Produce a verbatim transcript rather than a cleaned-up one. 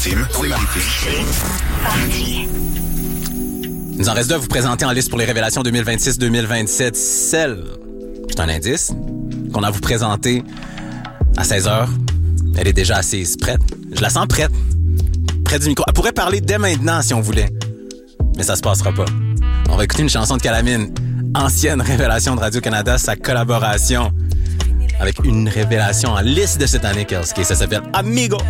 Tim, Il nous en reste deux à vous présenter en liste pour les révélations deux mille vingt-six deux mille vingt-sept. Celle, c'est un indice, qu'on a à vous présenter à seize heures. Elle est déjà assise, prête. Je la sens prête. Près du micro. Elle pourrait parler dès maintenant si on voulait. Mais ça se passera pas. On va écouter une chanson de Calamine. Ancienne révélation de Radio-Canada, sa collaboration avec une révélation en liste de cette année, Kelsey. Ça s'appelle Amigo.